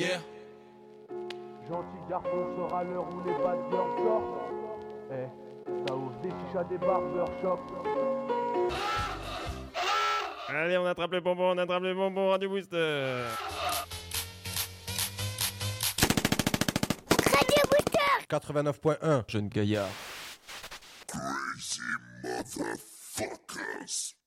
Yeah. Gentil garçon sera l'heure où les bad girls sortent. Eh, ça ouvre des chichas, des barbershops. Allez, on attrape les bonbons, Radio Booster. Radio Booster 89.1 Jeune gaillard. Crazy motherfuckers.